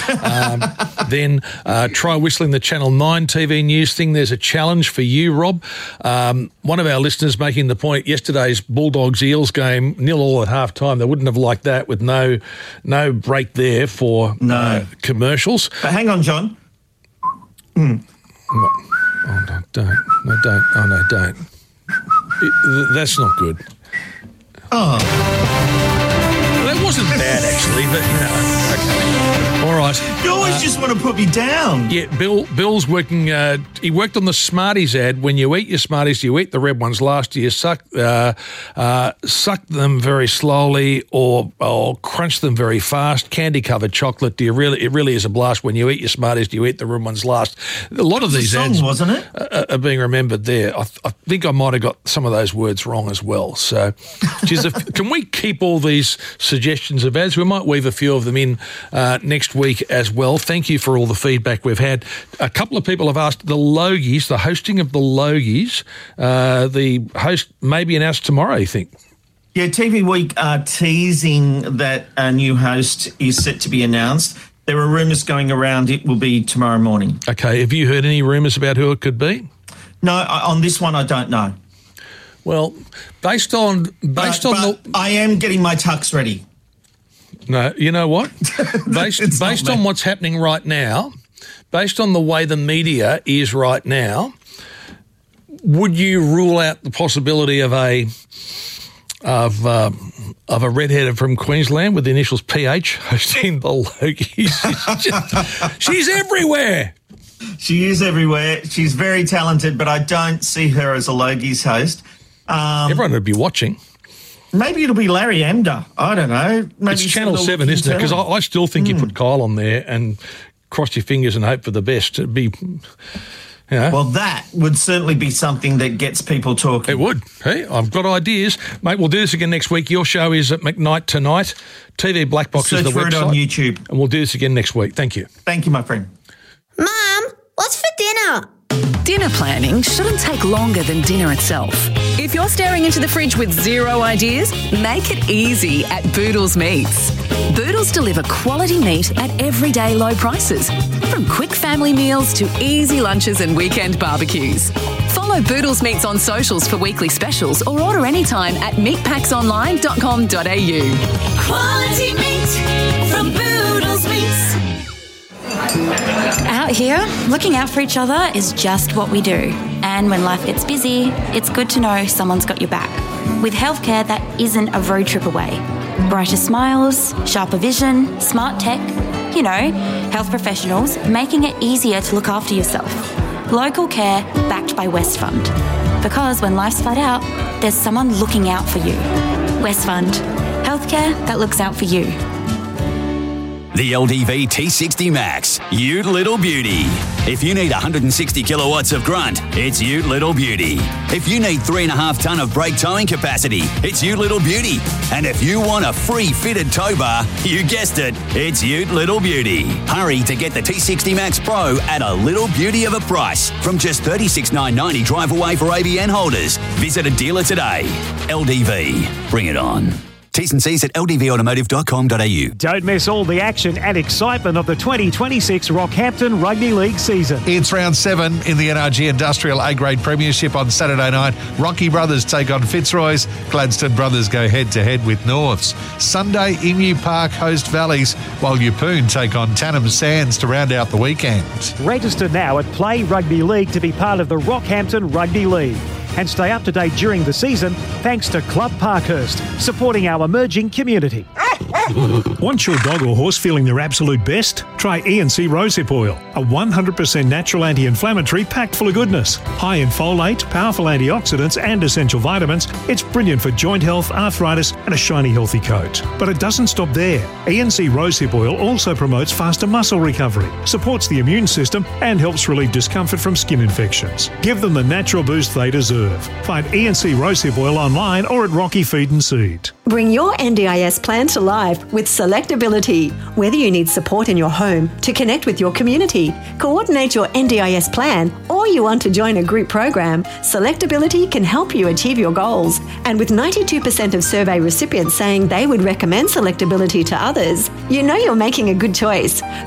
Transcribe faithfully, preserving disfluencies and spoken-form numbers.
Um, then uh, try whistling the Channel nine T V news thing. There's a challenge for you, Rob. Um, one of our listeners making the point, yesterday's Bulldogs-Eels game, nil all at half-time. They wouldn't have liked that with no no break there for no. uh, commercials. But hang on, John. Mm. Oh, no, don't. No, don't. Oh, no, don't. It, that's not good. Oh. Well, that wasn't bad, actually, but, you know, okay. All right. You always uh, just want to put me down. Yeah, Bill. Bill's working, uh, he worked on the Smarties ad. When you eat your Smarties, you eat the red ones last. You suck uh, uh, suck them very slowly or or crunch them very fast. Candy-covered chocolate. Do you really? It really is a blast. When you eat your Smarties, do you eat the red ones last? A lot of these song, ads wasn't it? Are, are being remembered there. I, I think I might have got some of those words wrong as well. So, geez, if, can we keep all these suggestions of ads? We might weave a few of them in uh, next week as well. Thank you for all the feedback we've had. A couple of people have asked the Logies, the hosting of the Logies, uh, the host may be announced tomorrow, you think? Yeah, T V Week are teasing that a new host is set to be announced. There are rumours going around it will be tomorrow morning. Okay, have you heard any rumours about who it could be? No, on this one I don't know. Well, based on... based but, on but the, I am getting my tux ready. No, you know what? Based based on what's happening right now, based on the way the media is right now, would you rule out the possibility of a of uh, of a redhead from Queensland with the initials P H hosting the Logies? She's everywhere. She is everywhere. She's very talented, but I don't see her as a Logies host. Um, Everyone would be watching. Maybe it'll be Larry Amder. I don't know. Maybe it's Channel seven, isn't it? Because I, I still think mm. you put Kyle on there and cross your fingers and hope for the best. It'd be, you know. Well, that would certainly be something that gets people talking. It would. Hey, I've got ideas. Mate, we'll do this again next week. Your show is at McKnight tonight. T V Black Box Search is the for website. It on YouTube. And we'll do this again next week. Thank you. Thank you, my friend. Mum, what's for dinner? Dinner planning shouldn't take longer than dinner itself. If you're staring into the fridge with zero ideas, make it easy at Boodles Meats. Boodles deliver quality meat at everyday low prices, from quick family meals to easy lunches and weekend barbecues. Follow Boodles Meats on socials for weekly specials or order anytime at meat packs online dot com dot a u. Quality meat from Boodles Meats. Out here, looking out for each other is just what we do. And when life gets busy, it's good to know someone's got your back. With healthcare that isn't a road trip away. Brighter smiles, sharper vision, smart tech. You know, health professionals making it easier to look after yourself. Local care backed by Westfund. Because when life's flat out, there's someone looking out for you. Westfund. Healthcare that looks out for you. The L D V T sixty Max, Ute Little Beauty. If you need one hundred sixty kilowatts of grunt, it's Ute Little Beauty. If you need three and a half tonne of brake towing capacity, it's Ute Little Beauty. And if you want a free fitted tow bar, you guessed it, it's Ute Little Beauty. Hurry to get the T sixty Max Pro at a little beauty of a price from just thirty-six thousand nine hundred ninety dollars drive away for A B N holders. Visit a dealer today. L D V, bring it on. T's and C's at l d v automotive dot com dot a u. Don't miss all the action and excitement of the twenty twenty-six Rockhampton Rugby League season. It's round seven in the N R G Industrial A-Grade Premiership on Saturday night. Rocky Brothers take on Fitzroy's. Gladstone Brothers go head-to-head with Norths. Sunday, Emu Park host Valleys, while Yeppoon take on Tannum Sands to round out the weekend. Register now at Play Rugby League to be part of the Rockhampton Rugby League. And stay up to date during the season thanks to Club Parkhurst, supporting our emerging community. Want your dog or horse feeling their absolute best? Try E and C Rosehip Oil, a one hundred percent natural anti-inflammatory packed full of goodness. High in folate, powerful antioxidants and essential vitamins, it's brilliant for joint health, arthritis and a shiny healthy coat. But it doesn't stop there. E and C Rosehip Oil also promotes faster muscle recovery, supports the immune system and helps relieve discomfort from skin infections. Give them the natural boost they deserve. Find E and C Rosehip Oil online or at Rocky Feed and Seed. Bring your N D I S plan to life with Selectability. Whether you need support in your home to connect with your community, coordinate your N D I S plan, or you want to join a group program, Selectability can help you achieve your goals. And with ninety-two percent of survey recipients saying they would recommend Selectability to others, you know you're making a good choice.